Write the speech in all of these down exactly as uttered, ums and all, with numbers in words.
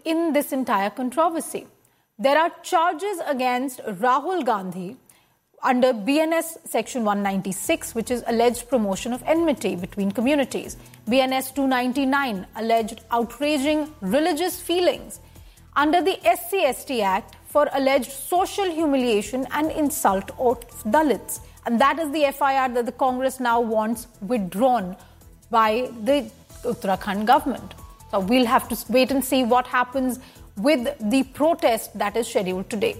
in this entire controversy. There are charges against Rahul Gandhi under B N S section one ninety-six, which is alleged promotion of enmity between communities. B N S two ninety-nine, alleged outraging religious feelings. Under the S C S T Act, for alleged social humiliation and insult of Dalits. And that is the F I R that the Congress now wants withdrawn by the Uttarakhand government. So we'll have to wait and see what happens with the protest that is scheduled today.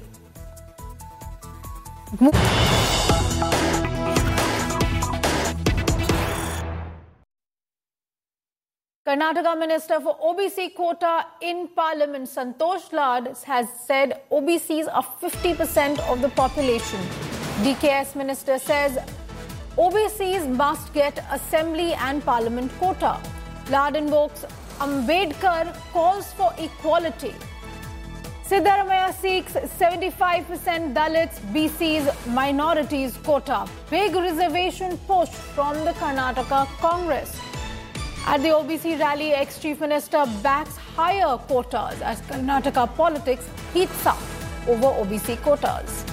Karnataka Minister for O B C quota in Parliament, Santosh Lad, has said O B Cs are fifty percent of the population. D K S Minister says O B Cs must get Assembly and Parliament quota. Lad invokes Ambedkar, calls for equality. Siddaramaiah seeks seventy-five percent Dalits, B Cs, minorities quota. Big reservation push from the Karnataka Congress. At the O B C rally, ex-Chief Minister backs higher quotas as Karnataka politics heats up over O B C quotas.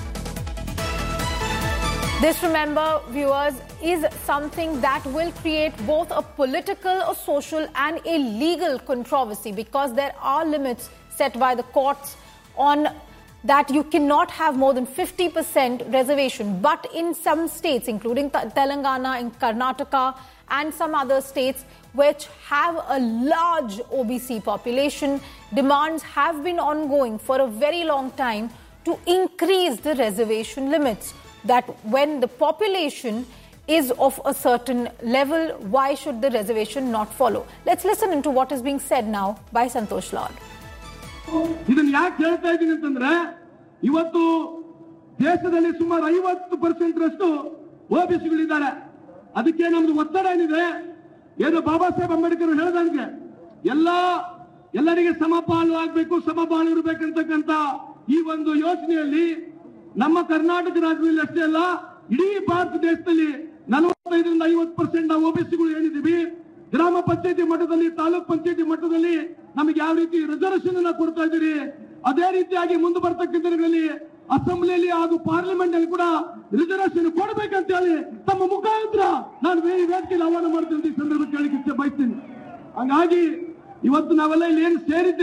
This, remember, viewers, is something that will create both a political, a social and a legal controversy, because there are limits set by the courts on that you cannot have more than fifty percent reservation. But in some states, including Telangana, in Karnataka and some other states which have a large O B C population, demands have been ongoing for a very long time to increase the reservation limits. That when the population is of a certain level, why should the reservation not follow? Let's listen into what is being said now by Santosh Lad. ಇದನ್ನ ಯಾಕೆ ಹೇಳ್ತಾ ಇದ್ದೀನಿ ಅಂತಂದ್ರೆ, ಇವತ್ತು ದೇಶದಲ್ಲಿ ಸುಮಾರು ಐವತ್ತು percent ರಷ್ಟು ಓಬಿಸಿಗಳಿದ್ದಾರೆ. ಅದಕ್ಕೆ ನಮ್ದು ಒತ್ತಡ ಏನಿದೆ, ಏನು ಬಾಬಾ ಸಾಹೇಬ್ ಅಂಬೇಡ್ಕರ್ ಹೇಳಿದಂಗೆ ಎಲ್ಲ ಎಲ್ಲರಿಗೆ ಸಮಪಾಲು ಆಗಬೇಕು, ಸಮಪಾಲು ಇರಬೇಕಂತಕ್ಕಂತ ಈ ಒಂದು ಯೋಚನೆಯಲ್ಲಿ ನಮ್ಮ ಕರ್ನಾಟಕ ರಾಜ್ಯದಲ್ಲಿ ಅಷ್ಟೇ ಅಲ್ಲ, ಇಡೀ ಭಾರತ ದೇಶದಲ್ಲಿ ನಲವತ್ತೈದರಿಂದ ಐವತ್ತು ಪರ್ಸೆಂಟ್ ನಾವು ಓಬಿಸಿಗಳು ಏನಿದ್ದೀವಿ, ಗ್ರಾಮ ಪಂಚಾಯತಿ ಮಟ್ಟದಲ್ಲಿ, ತಾಲೂಕ್ ಪಂಚಾಯತಿ ಮಟ್ಟದಲ್ಲಿ ನಮಗೆ ಯಾವ ರೀತಿ ರಿಸರ್ವೇಶನ್ ಅನ್ನ ಕೊಡ್ತಾ ಇದ್ದೀರಿ, ಅದೇ ರೀತಿಯಾಗಿ ಮುಂದೆ ಬರ್ತಕ್ಕಂಥ ದಿನಗಳಲ್ಲಿ ಅಸೆಂಬ್ಲಿಯಲ್ಲಿ ಹಾಗೂ ಪಾರ್ಲಿಮೆಂಟ್ ಅಲ್ಲಿ ಕೂಡ ರಿಸರ್ವೇಶನ್ ಕೊಡಬೇಕಂತ ಹೇಳಿ ತಮ್ಮ ಮುಖಾಂತರ ನಾನು ಬೇರೆ ವೇದಿಕೆಯಲ್ಲಿ ಆಹ್ವಾನ ಮಾಡ್ತೀನಿ, ಈ ಸಂದರ್ಭಕ್ಕೆ ಹೇಳಲಿಕ್ಕೆ ಇಚ್ಛೆ ಬಯಸ್ತೀನಿ. ಹಾಗಾಗಿ ಇವತ್ತು ನಾವೆಲ್ಲ ಇಲ್ಲಿ ಏನು ಸೇರಿದ್ದೇವೆ.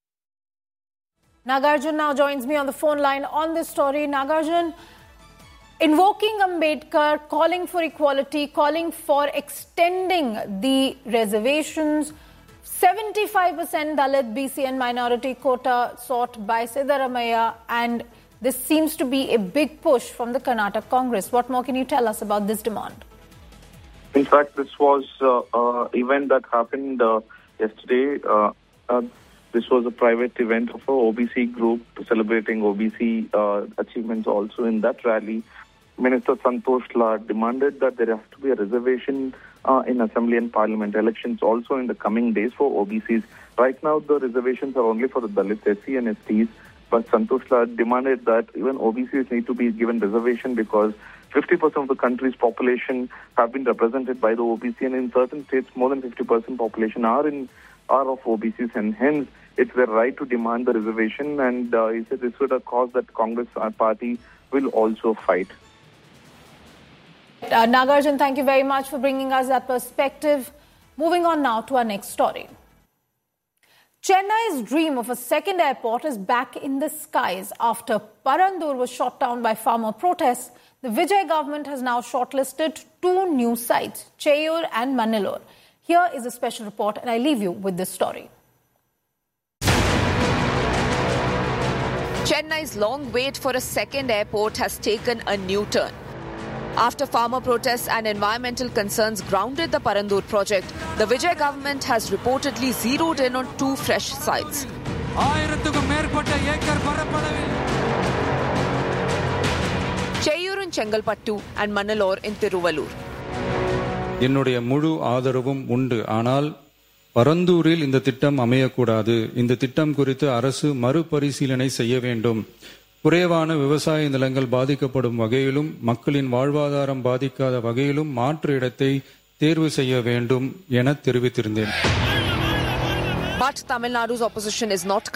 Nagarjun now joins me on the phone line on this story. Nagarjun, invoking Ambedkar, calling for equality, calling for extending the reservations, seventy-five percent Dalit, B C and minority quota sought by Siddaramaiah, and this seems to be a big push from the Karnataka Congress. What more can you tell us about this demand? In fact, this was an uh, uh, event that happened uh, yesterday. Uh, uh, This was a private event of a O B C group celebrating O B C uh, achievements. Also in that rally, Minister Santosh Lad demanded that there has to be a reservation uh, in Assembly and Parliament elections also in the coming days for O B Cs. Right now, the reservations are only for the Dalits, S C and S Ts, but Santosh Lad demanded that even O B Cs need to be given reservation because fifty percent of the country's population have been represented by the O B C, and in certain states, more than fifty percent population are in are of O B Cs, and hence it's their right to demand the reservation. And uh, he said this would a cause that Congress party will also fight. Uh, Nagarjun, thank you very much for bringing us that perspective. Moving on now to our next story. Chennai's dream of a second airport is back in the skies. After Parandur was shot down by farmer protests, the Vijay government has now shortlisted two new sites, Cheyur and Manilore. Here is a special report, and I leave you with this story. Chennai's long wait for a second airport has taken a new turn. After farmer protests and environmental concerns grounded the Parandur project, the Vijay government has reportedly zeroed in on two fresh sites. Cheyur in Chengalpattu and Manilore in Tiruvallur. என்னுடைய முழு ஆதரவும் உண்டு, ஆனால் பரந்தூரில் இந்த திட்டம் அமையக்கூடாது. இந்த திட்டம் குறித்து அரசு மறுபரிசீலனை செய்ய வேண்டும். குறைவான விவசாய நிலங்கள் பாதிக்கப்படும் வகையிலும் மக்களின் வாழ்வாதாரம் பாதிக்காத வகையிலும் மாற்று இடத்தை தேர்வு செய்ய வேண்டும் என தெரிவித்திருந்தேன். But Tamil Nadu's opposition is not